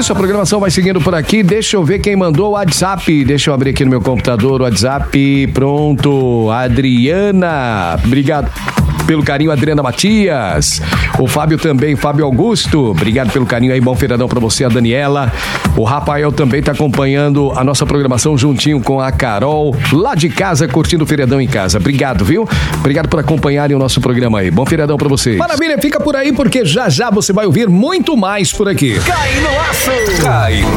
isso, a programação vai seguindo por aqui. Deixa eu ver quem mandou o WhatsApp. Deixa eu abrir aqui no meu computador o WhatsApp. Pronto, Adriana. Obrigado pelo carinho, Adriana Matias. O Fábio também, Fábio Augusto. Obrigado pelo carinho aí, bom feriadão pra você, a Daniela. O Rafael também tá acompanhando a nossa programação juntinho com a Carol, lá de casa, curtindo o feriadão em casa. Obrigado, viu? Obrigado por acompanharem o nosso programa aí. Bom feriadão pra vocês. Maravilha, fica por aí porque já já você vai ouvir muito mais por aqui. Cai no laço! Cai